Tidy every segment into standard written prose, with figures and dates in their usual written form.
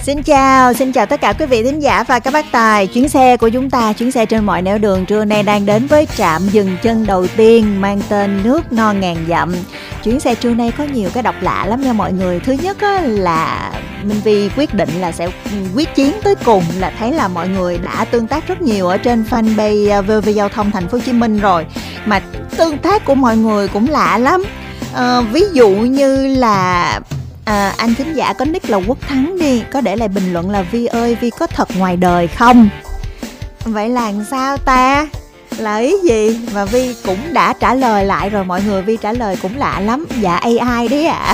Xin chào tất cả quý vị thính giả và các bác tài. Chuyến xe của chúng ta, chuyến xe trên mọi nẻo đường trưa nay đang đến với trạm dừng chân đầu tiên mang tên Nước Non Ngàn Dặm. Chuyến xe trưa nay có nhiều cái độc lạ lắm nha mọi người. Thứ nhất là Minh Vi quyết định là sẽ quyết chiến tới cùng, là thấy là mọi người đã tương tác rất nhiều ở trên fanpage VOV Giao thông Thành phố Hồ Chí Minh rồi. Mà tương tác của mọi người cũng lạ lắm. Ví dụ như là anh thính giả có nick là Quốc Thắng đi, có để lại bình luận là Vi ơi, Vi có thật ngoài đời không? Vậy là sao ta? Là ý gì? Và Vi cũng đã trả lời lại rồi mọi người. Vi trả lời cũng lạ lắm. Dạ AI đấy ạ.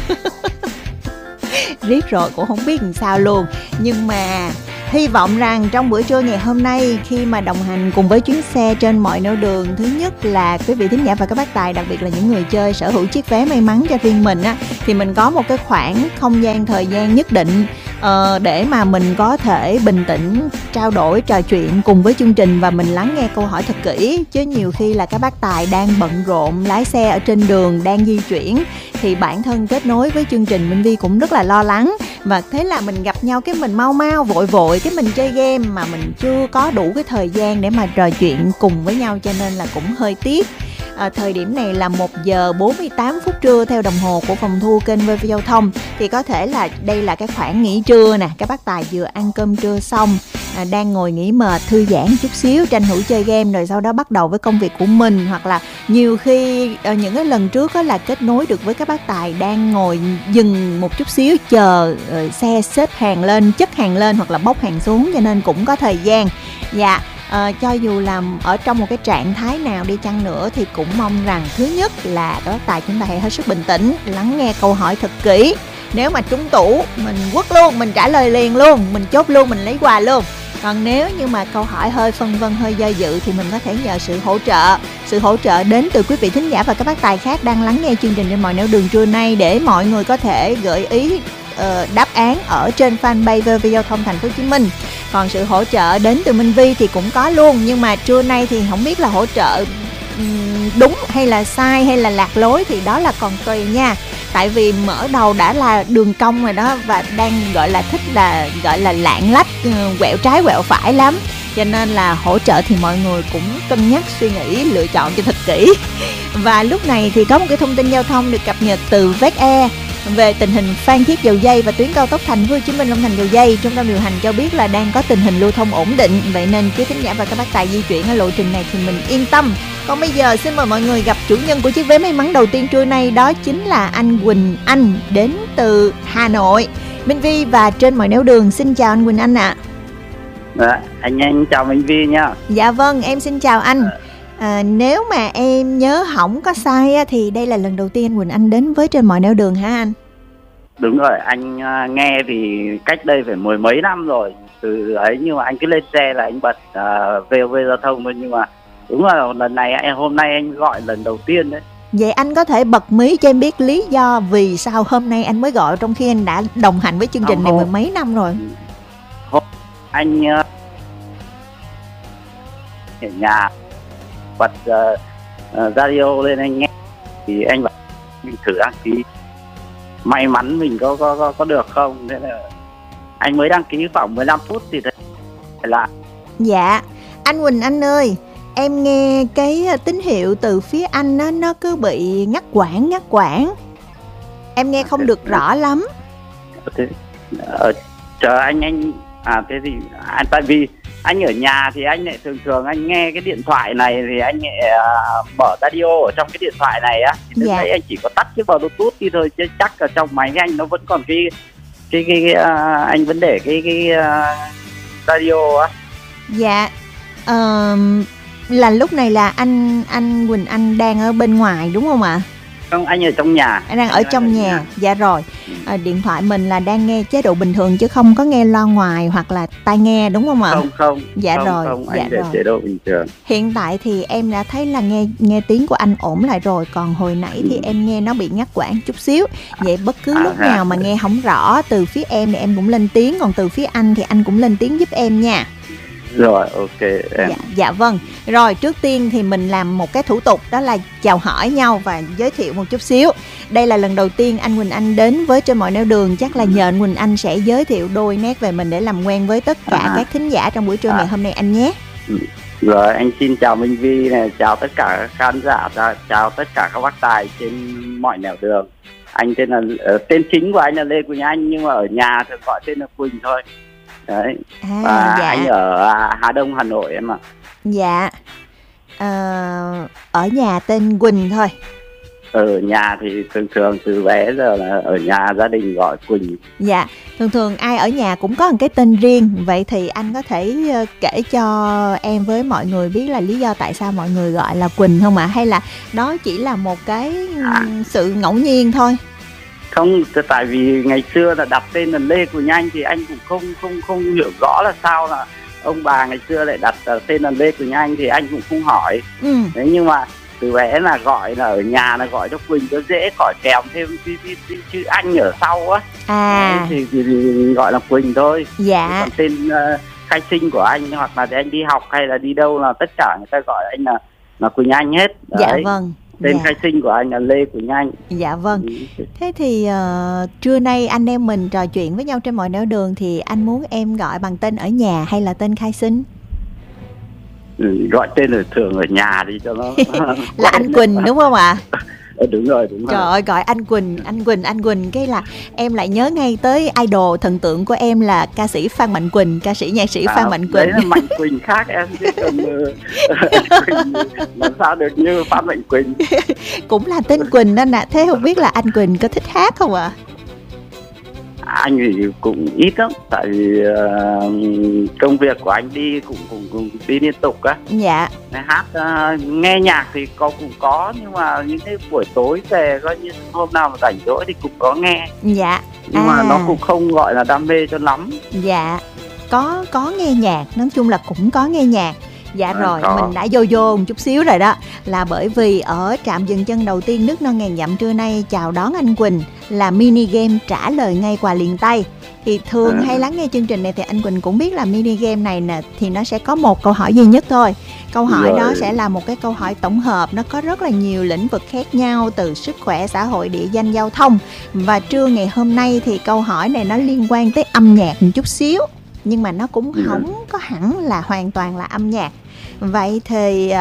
Riết rồi cũng không biết làm sao luôn. Nhưng mà hy vọng rằng trong bữa trưa ngày hôm nay, khi mà đồng hành cùng với chuyến xe trên mọi nẻo đường, thứ nhất là quý vị thính giả và các bác tài, đặc biệt là những người chơi sở hữu chiếc vé may mắn cho riêng mình á, thì mình có một cái khoảng không gian, thời gian nhất định để mà mình có thể bình tĩnh trao đổi, trò chuyện cùng với chương trình và mình lắng nghe câu hỏi thật kỹ. Chứ nhiều khi là các bác tài đang bận rộn, lái xe ở trên đường, đang di chuyển, thì bản thân kết nối với chương trình Minh Vi cũng rất là lo lắng. Và thế là mình gặp nhau cái mình mau vội cái mình chơi game mà mình chưa có đủ cái thời gian để mà trò chuyện cùng với nhau, cho nên là cũng hơi tiếc. Thời điểm này là 1 giờ 48 phút trưa theo đồng hồ của phòng thu kênh VOV Giao thông, thì có thể là đây là cái khoảng nghỉ trưa nè, các bác tài vừa ăn cơm trưa xong, đang ngồi nghỉ mệt thư giãn chút xíu, tranh thủ chơi game rồi sau đó bắt đầu với công việc của mình. Hoặc là nhiều khi những cái lần trước là kết nối được với các bác tài đang ngồi dừng một chút xíu chờ xe xếp hàng lên, chất hàng lên hoặc là bốc hàng xuống, cho nên cũng có thời gian. Dạ. Cho dù làm ở trong một cái trạng thái nào đi chăng nữa thì cũng mong rằng thứ nhất là các bác tài chúng ta hãy hết sức bình tĩnh, lắng nghe câu hỏi thật kỹ. Nếu mà trúng tủ mình quất luôn, mình trả lời liền luôn, mình chốt luôn, mình lấy quà luôn. Còn nếu như mà câu hỏi hơi phân vân, hơi do dự thì mình có thể nhờ sự hỗ trợ đến từ quý vị thính giả và các bác tài khác đang lắng nghe chương trình trên mọi nẻo đường trưa nay, để mọi người có thể gợi ý đáp án ở trên fanpage VOV Giao thông Thành phố Hồ Chí Minh. Còn sự hỗ trợ đến từ Minh Vi thì cũng có luôn, nhưng mà trưa nay thì không biết là hỗ trợ đúng hay là sai hay là lạc lối thì đó là còn tùy nha. Tại vì mở đầu đã là đường cong rồi đó, và đang gọi là lạng lách, quẹo trái quẹo phải lắm, cho nên là hỗ trợ thì mọi người cũng cân nhắc suy nghĩ lựa chọn cho thật kỹ. Và lúc này thì có một cái thông tin giao thông được cập nhật từ VetAir về tình hình Phan Thiết Dầu Giây và tuyến cao tốc Thành phố Hồ Chí Minh Long Thành Dầu Giây. Trung tâm điều hành cho biết là đang có tình hình lưu thông ổn định, vậy nên quý thính giả và các bác tài di chuyển ở lộ trình này thì mình yên tâm. Còn bây giờ xin mời mọi người gặp chủ nhân của chiếc vé may mắn đầu tiên trưa nay, đó chính là anh Quỳnh Anh đến từ Hà Nội. Minh Vi và trên mọi nẻo đường xin chào anh Quỳnh Anh ạ. Anh chào Minh Vi nha. Dạ vâng, em xin chào anh. Nếu mà em nhớ không có sai thì đây là lần đầu tiên anh Quỳnh Anh đến với trên mọi nẻo đường hả anh? Đúng rồi, anh nghe thì cách đây phải mười mấy năm rồi từ ấy, nhưng mà anh cứ lên xe là anh bật VOV Giao thông thôi. Nhưng mà đúng là lần này hôm nay anh gọi lần đầu tiên đấy. Vậy anh có thể bật mí cho em biết lý do vì sao hôm nay anh mới gọi, trong khi anh đã đồng hành với chương trình này mười mấy năm rồi? Anh ở nhà bật radio lên anh nghe thì anh bảo mình thử đăng ký, may mắn mình có được không. Thế là anh mới đăng ký khoảng 15 phút thì thấy là. Dạ anh Quỳnh Anh ơi, em nghe cái tín hiệu từ phía anh nó cứ bị ngắt quãng, em nghe không được rõ lắm. Chờ anh thế thì tại vì anh ở nhà thì anh lại thường anh nghe cái điện thoại này thì anh lại mở radio ở trong cái điện thoại này á, thì thấy anh chỉ có tắt cái vào Bluetooth đi thôi, chứ chắc ở trong máy anh nó vẫn còn cái anh vẫn để cái radio á. Dạ là lúc này là anh Quỳnh Anh đang ở bên ngoài đúng không ạ? Không, anh ở trong nhà. Anh đang ở trong nhà. Dạ rồi. Điện thoại mình là đang nghe chế độ bình thường chứ không có nghe loa ngoài hoặc là tai nghe đúng không ạ? Không. Dạ không, rồi. Không, dạ anh để rồi. chế độ bình thường. Hiện tại thì em đã thấy là nghe tiếng của anh ổn lại rồi. Còn hồi nãy thì em nghe nó bị ngắt quãng chút xíu. Vậy bất cứ lúc nào mà nghe không rõ từ phía em thì em cũng lên tiếng, còn từ phía anh thì anh cũng lên tiếng giúp em nha. Rồi, ok em. Dạ vâng. Rồi trước tiên thì mình làm một cái thủ tục, đó là chào hỏi nhau và giới thiệu một chút xíu. Đây là lần đầu tiên anh Quỳnh Anh đến với Trên Mọi Nẻo Đường, chắc là nhờ anh Quỳnh Anh sẽ giới thiệu đôi nét về mình để làm quen với tất cả các thính giả trong buổi trưa ngày hôm nay anh nhé. Rồi, anh xin chào Minh Vi này, chào tất cả các khán giả, chào tất cả các bác tài trên mọi nẻo đường. Anh tên chính của anh là Lê Quỳnh Anh, nhưng mà ở nhà thường gọi tên là Quỳnh thôi. Đấy. Và dạ. Anh ở Hà Đông, Hà Nội em ạ. Dạ. Ở nhà tên Quỳnh thôi. Ở nhà thì thường từ bé giờ là ở nhà gia đình gọi Quỳnh. Dạ, thường ai ở nhà cũng có một cái tên riêng. Vậy thì anh có thể kể cho em với mọi người biết là lý do tại sao mọi người gọi là Quỳnh không ạ? Hay là đó chỉ là một cái sự ngẫu nhiên thôi? Không, tại vì ngày xưa là đặt tên là Lê Quỳnh Anh thì anh cũng không hiểu rõ là sao là ông bà ngày xưa lại đặt tên là Lê Quỳnh Anh, thì anh cũng không hỏi. Đấy, nhưng mà từ bé là gọi là ở nhà là gọi cho Quỳnh cho dễ, khỏi kèm thêm chữ Anh ở sau á. Đấy, thì gọi là Quỳnh thôi. Dạ. Còn tên khai sinh của anh hoặc là anh đi học hay là đi đâu là tất cả người ta gọi anh là Quỳnh Anh hết. Đấy. Dạ vâng. Tên khai sinh của anh là Lê Quỳnh Anh. Dạ vâng. Thế thì trưa nay anh em mình trò chuyện với nhau trên mọi nẻo đường thì anh muốn em gọi bằng tên ở nhà hay là tên khai sinh? Gọi tên ở thường ở nhà đi cho nó là anh Quỳnh đúng không ạ? Đúng rồi. Trời ơi, gọi anh Quỳnh cái là em lại nhớ ngay tới idol thần tượng của em là ca sĩ Phan Mạnh Quỳnh, ca sĩ nhạc sĩ Phan Mạnh Quỳnh. Đấy là Mạnh Quỳnh khác em chứ còn làm sao được như Phan Mạnh Quỳnh. Cũng là tên Quỳnh anh ạ. Thế không biết là anh Quỳnh có thích hát không ạ? Anh thì cũng ít lắm, tại vì công việc của anh đi cũng đi liên tục á. Dạ. Hát nghe nhạc thì cũng có, nhưng mà những cái buổi tối về coi như hôm nào mà rảnh rỗi thì cũng có nghe. Dạ. Nhưng mà nó cũng không gọi là đam mê cho lắm. Dạ. Có nghe nhạc, nói chung là cũng có nghe nhạc. Dạ rồi, mình đã vô một chút xíu rồi đó. Là bởi vì ở trạm dừng chân đầu tiên nước non ngàn dặm trưa nay chào đón anh Quỳnh là mini game trả lời ngay quà liền tay. Thì thường hay lắng nghe chương trình này thì anh Quỳnh cũng biết là mini game này nè thì nó sẽ có một câu hỏi duy nhất thôi. Câu hỏi đó sẽ là một cái câu hỏi tổng hợp, nó có rất là nhiều lĩnh vực khác nhau, từ sức khỏe, xã hội, địa danh, giao thông. Và trưa ngày hôm nay thì câu hỏi này nó liên quan tới âm nhạc một chút xíu, nhưng mà nó cũng không có hẳn là hoàn toàn là âm nhạc. Vậy thì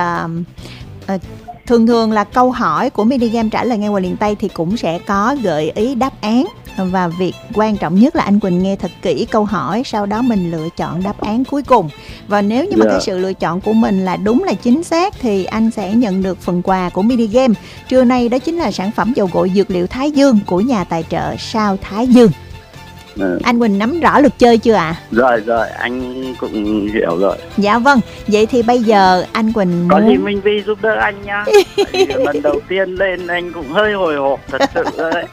thường là câu hỏi của mini game trả lời ngay qua liền tay thì cũng sẽ có gợi ý đáp án. Và việc quan trọng nhất là anh Quỳnh nghe thật kỹ câu hỏi, sau đó mình lựa chọn đáp án cuối cùng. Và nếu như mà cái sự lựa chọn của mình là đúng, là chính xác thì anh sẽ nhận được phần quà của mini game trưa nay, đó chính là sản phẩm dầu gội dược liệu Thái Dương của nhà tài trợ Sao Thái Dương. Anh Quỳnh nắm rõ luật chơi chưa ạ? Rồi, anh cũng hiểu rồi. Dạ vâng, vậy thì bây giờ anh Quỳnh có gì Minh Vi giúp đỡ anh nha. Lần đầu tiên lên anh cũng hơi hồi hộp thật sự đấy.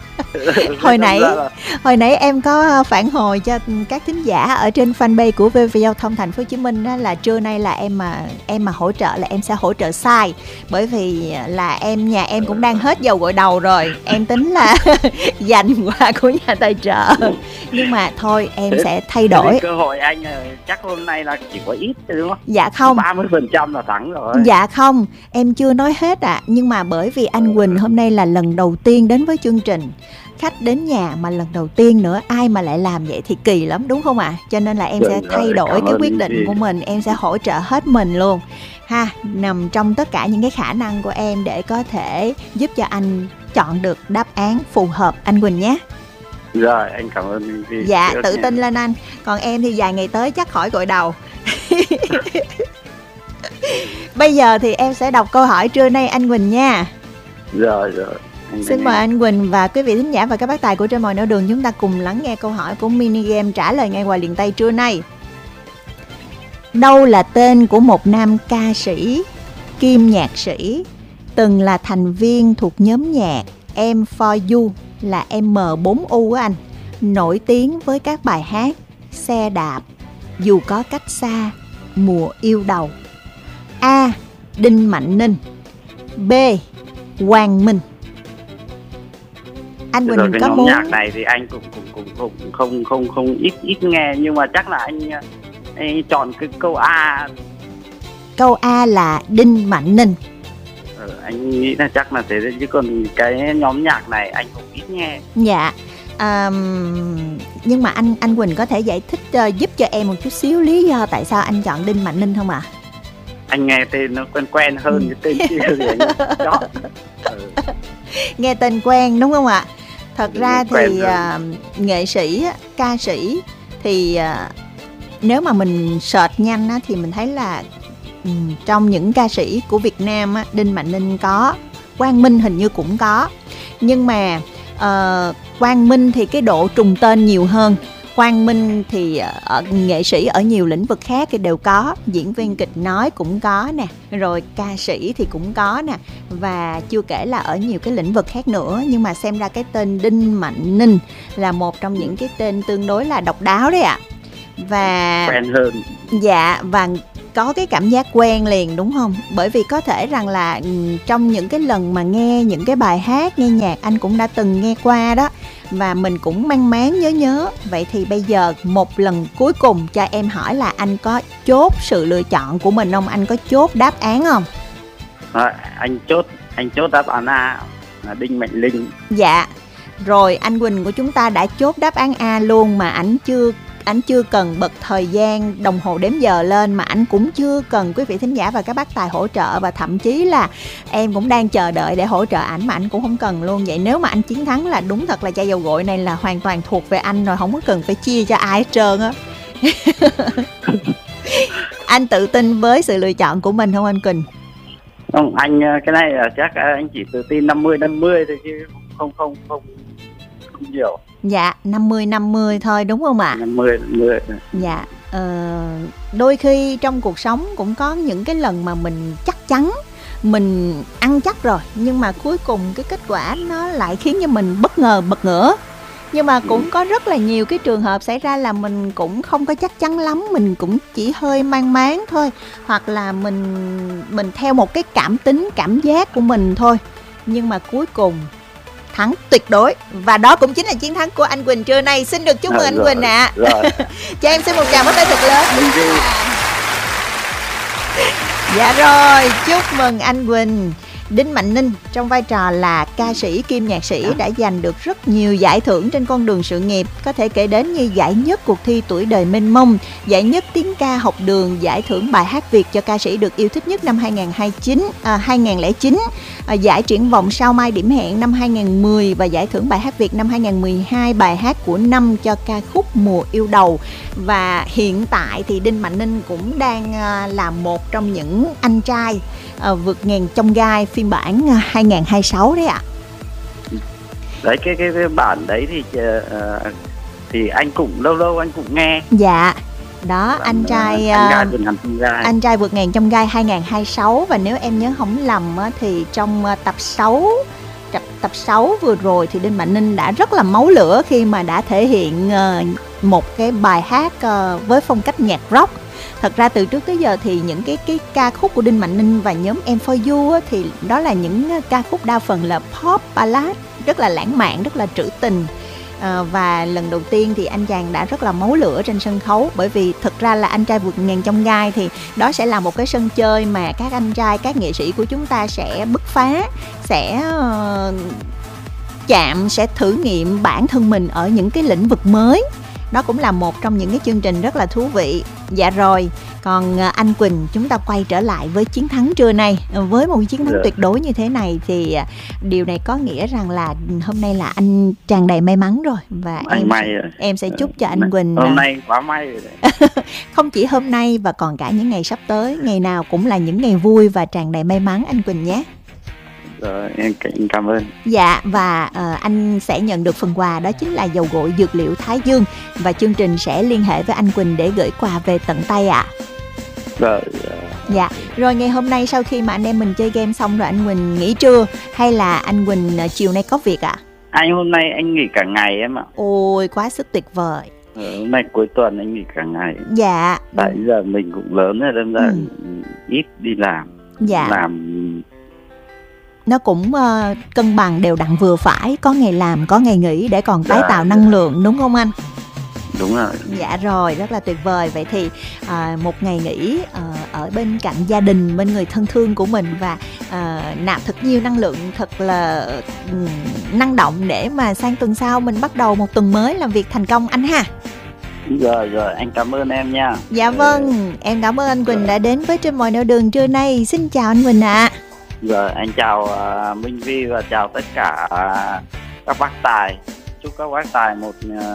Hồi nãy em có phản hồi cho các thính giả ở trên fanpage của VV Giao thông Thành phố Hồ Chí Minh đó, là trưa nay là em mà hỗ trợ là em sẽ hỗ trợ sai, bởi vì là nhà em cũng đang hết dầu gội đầu rồi, em tính là dành quà của nhà tài trợ. Nhưng mà thôi em sẽ thay đổi. Cơ hội anh chắc hôm nay là chỉ có ít thôi đúng không? Dạ không, 30% là thắng rồi. Dạ không, em chưa nói hết ạ. Nhưng mà bởi vì anh Quỳnh hôm nay là lần đầu tiên đến với chương trình, khách đến nhà mà lần đầu tiên nữa, ai mà lại làm vậy thì kỳ lắm đúng không ạ? Cho nên là em sẽ thay đổi cái quyết định của mình, em sẽ hỗ trợ hết mình luôn ha, nằm trong tất cả những cái khả năng của em để có thể giúp cho anh chọn được đáp án phù hợp anh Quỳnh nhé. Rồi, anh cảm ơn Minh Vi. Dạ, tự tin lên anh. Còn em thì vài ngày tới chắc khỏi gội đầu. Bây giờ thì em sẽ đọc câu hỏi trưa nay anh Quỳnh nha. Rồi. Xin mời anh Quỳnh và quý vị thính giả và các bác tài của Trên Mọi Nẻo Đường, chúng ta cùng lắng nghe câu hỏi của mini game trả lời ngay quà liền tay trưa nay. Đâu là tên của một nam ca sĩ kiêm nhạc sĩ từng là thành viên thuộc nhóm nhạc M4U là M4U á anh, nổi tiếng với các bài hát Xe Đạp, Dù Có Cách Xa, Mùa Yêu Đầu? A. Đinh Mạnh Ninh. B. Quang Minh. Anh Quỳnh có muốn nhạc này thì anh cũng không ít nghe, nhưng mà chắc là anh chọn cái câu A. Câu A là Đinh Mạnh Ninh. Anh nghĩ là chắc là thế, chứ còn cái nhóm nhạc này anh cũng ít nghe. Dạ. Nhưng mà anh Quỳnh có thể giải thích giúp cho em một chút xíu lý do tại sao anh chọn Đinh Mạnh Ninh không ạ? Anh nghe tên nó quen hơn cái tên kia thì anh chọn. Nghe tên quen đúng không ạ? Thật ra thì nghệ sĩ, ca sĩ thì nếu mà mình search nhanh á, thì mình thấy là trong những ca sĩ của Việt Nam á, Đinh Mạnh Ninh có, Quang Minh hình như cũng có. Nhưng mà Quang Minh thì cái độ trùng tên nhiều hơn. Quang Minh thì nghệ sĩ ở nhiều lĩnh vực khác thì đều có, diễn viên kịch nói cũng có nè, rồi ca sĩ thì cũng có nè, và chưa kể là ở nhiều cái lĩnh vực khác nữa. Nhưng mà xem ra cái tên Đinh Mạnh Ninh là một trong những cái tên tương đối là độc đáo đấy ạ. Và quen hơn. Dạ, và có cái cảm giác quen liền đúng không? Bởi vì có thể rằng là trong những cái lần mà nghe những cái bài hát, nghe nhạc anh cũng đã từng nghe qua đó, và mình cũng mang máng nhớ. Vậy thì bây giờ một lần cuối cùng cho em hỏi là anh có chốt sự lựa chọn của mình không? Anh có chốt đáp án không? Anh chốt đáp án A là Đinh Mạnh Ninh. Dạ. Rồi anh Quỳnh của chúng ta đã chốt đáp án A luôn, mà anh chưa cần bật thời gian đồng hồ đếm giờ lên, mà anh cũng chưa cần quý vị thính giả và các bác tài hỗ trợ, và thậm chí là em cũng đang chờ đợi để hỗ trợ ảnh mà anh cũng không cần luôn. Vậy nếu mà anh chiến thắng là đúng thật là chai dầu gội này là hoàn toàn thuộc về anh rồi, không có cần phải chia cho ai hết trơn á. Anh tự tin với sự lựa chọn của mình không anh Quỳnh? Không, anh cái này là chắc anh chỉ tự tin 50-50 thôi chứ không nhiều. Dạ, 50-50 thôi đúng không ạ? 50-50. Dạ, đôi khi trong cuộc sống cũng có những cái lần mà mình chắc chắn, mình ăn chắc rồi, nhưng mà cuối cùng cái kết quả nó lại khiến cho mình bất ngờ, bật ngửa. Nhưng mà cũng có rất là nhiều cái trường hợp xảy ra là mình cũng không có chắc chắn lắm, mình cũng chỉ hơi mang máng thôi, hoặc là mình theo một cái cảm tính, cảm giác của mình thôi. Nhưng mà cuối cùng thắng tuyệt đối, và đó cũng chính là chiến thắng của anh Quỳnh trưa nay. Xin được chúc mừng anh Quỳnh ạ. Cho em xin một tràng bắt tay thật lớn. Dạ rồi, chúc mừng anh Quỳnh. Đinh Mạnh Ninh trong vai trò là ca sĩ kiêm nhạc sĩ đã giành được rất nhiều giải thưởng trên con đường sự nghiệp, có thể kể đến như giải nhất cuộc thi Tuổi Đời Mênh Mông, giải nhất tiếng ca học đường, giải thưởng bài hát Việt cho ca sĩ được yêu thích nhất năm 2009, giải triển vọng sao mai điểm hẹn năm 2010 và giải thưởng bài hát Việt năm 2012 bài hát của năm cho ca khúc Mùa Yêu Đầu. Và hiện tại thì Đinh Mạnh Ninh cũng đang là một trong những anh trai vượt ngàn chông gai phiên bản 2026 đấy ạ. Đấy cái bản đấy thì anh cũng lâu anh cũng nghe. Dạ. Đó, anh trai vượt ngàn chông gai 2026, và nếu em nhớ không lầm thì trong tập 6 vừa rồi thì Đinh Mạnh Ninh đã rất là máu lửa khi mà đã thể hiện một cái bài hát với phong cách nhạc rock. Thật ra từ trước tới giờ thì những cái ca khúc của Đinh Mạnh Ninh và nhóm Em For You thì đó là những ca khúc đa phần là pop ballad, rất là lãng mạn, rất là trữ tình. Và lần đầu tiên thì anh chàng đã rất là máu lửa trên sân khấu, bởi vì thực ra là anh trai vượt ngàn chông gai thì đó sẽ là một cái sân chơi mà các anh trai, các nghệ sĩ của chúng ta sẽ bứt phá, sẽ chạm, sẽ thử nghiệm bản thân mình ở những cái lĩnh vực mới. Đó cũng là một trong những cái chương trình rất là thú vị. Dạ rồi, còn anh Quỳnh, chúng ta quay trở lại với chiến thắng trưa nay. Với một chiến thắng tuyệt đối như thế này thì điều này có nghĩa rằng là hôm nay là anh tràn đầy may mắn rồi. Và em sẽ chúc cho anh Quỳnh hôm nay quá may rồi đấy. Không chỉ hôm nay và còn cả những ngày sắp tới, ngày nào cũng là những ngày vui và tràn đầy may mắn anh Quỳnh nhé. Rồi, em cảm ơn. Dạ, và anh sẽ nhận được phần quà, đó chính là dầu gội dược liệu Thái Dương, và chương trình sẽ liên hệ với anh Quỳnh để gửi quà về tận tay ạ. Rồi. Dạ, rồi ngày hôm nay sau khi mà anh em mình chơi game xong rồi anh Quỳnh nghỉ trưa hay là anh Quỳnh chiều nay có việc ạ? Anh hôm nay anh nghỉ cả ngày em ạ. Ôi, quá sức tuyệt vời. Hôm nay cuối tuần anh nghỉ cả ngày. Dạ. Tại giờ mình cũng lớn rồi, đâm ra ít đi làm. Dạ. Làm nó cũng cân bằng đều đặn vừa phải, có ngày làm có ngày nghỉ để còn tái tạo năng lượng, đúng không anh? Đúng rồi. Dạ rồi, rất là tuyệt vời. Vậy thì một ngày nghỉ ở bên cạnh gia đình, bên người thân thương của mình và nạp thật nhiều năng lượng, thật là năng động để mà sang tuần sau mình bắt đầu một tuần mới làm việc thành công anh ha. Rồi, anh cảm ơn em nha. Dạ vâng, em cảm ơn anh Quỳnh đã đến với Trên Mọi Nẻo Đường trưa nay. Xin chào anh Quỳnh ạ. Rồi, anh chào Minh Vi và chào tất cả các bác tài. Chúc các bác tài một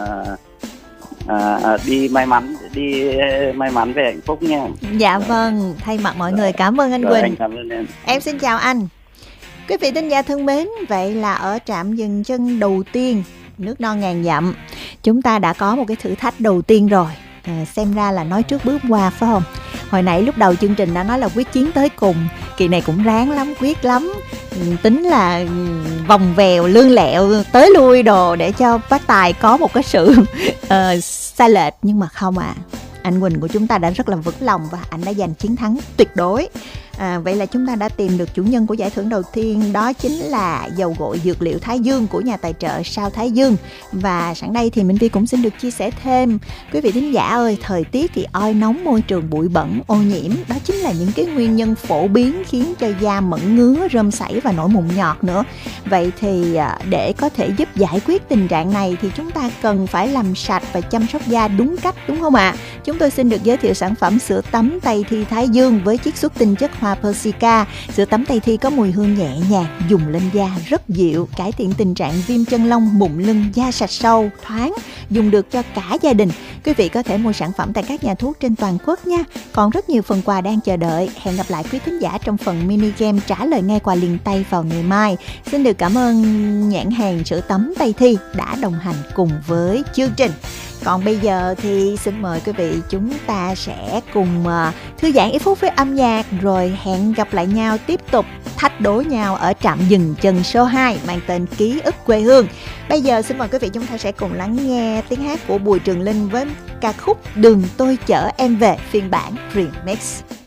đi may mắn về hạnh phúc nha. Dạ vâng, thay mặt mọi người cảm ơn anh Quỳnh. Anh cảm ơn em. Em xin chào anh. Quý vị thính giả thân mến, vậy là ở trạm dừng chân đầu tiên nước non ngàn dặm, chúng ta đã có một cái thử thách đầu tiên rồi. Xem ra là nói trước bước qua phải không? Hồi nãy lúc đầu chương trình đã nói là quyết chiến tới cùng. Kỳ này cũng ráng lắm, quyết lắm. Tính là vòng vèo, lươn lẹo, tới lui đồ để cho bác Tài có một cái sự sai lệch. Nhưng mà không ạ. Anh Quỳnh của chúng ta đã rất là vững lòng và anh đã giành chiến thắng tuyệt đối. Vậy là chúng ta đã tìm được chủ nhân của giải thưởng đầu tiên, đó chính là dầu gội dược liệu Thái Dương của nhà tài trợ Sao Thái Dương. Và sẵn đây thì Minh Vi cũng xin được chia sẻ thêm, quý vị thính giả ơi, thời tiết thì oi nóng, môi trường bụi bẩn, ô nhiễm, đó chính là những cái nguyên nhân phổ biến khiến cho da mẩn ngứa, rơm sảy và nổi mụn nhọt nữa. Vậy thì để có thể giúp giải quyết tình trạng này thì chúng ta cần phải làm sạch và chăm sóc da đúng cách, đúng không ạ? Chúng tôi xin được giới thiệu sản phẩm sữa tắm Tây Thi Thái Dương với chiết xuất tinh chất hoa Persica. Sữa tắm Tây Thi có mùi hương nhẹ nhàng, dùng lên da rất dịu, cải thiện tình trạng viêm chân lông, mụn lưng, da sạch sâu, thoáng, dùng được cho cả gia đình. Quý vị có thể mua sản phẩm tại các nhà thuốc trên toàn quốc nha. Còn rất nhiều phần quà đang chờ đợi. Hẹn gặp lại quý thính giả trong phần mini game trả lời ngay quà liền tay vào ngày mai. Xin được cảm ơn nhãn hàng sữa tắm Tây Thi đã đồng hành cùng với chương trình. Còn bây giờ thì xin mời quý vị, chúng ta sẽ cùng thư giãn ít phút với âm nhạc, rồi hẹn gặp lại nhau tiếp tục thách đố nhau ở trạm dừng chân số 2 mang tên Ký ức quê hương. Bây giờ xin mời quý vị, chúng ta sẽ cùng lắng nghe tiếng hát của Bùi Trường Linh với ca khúc Đường tôi chở em về phiên bản remix.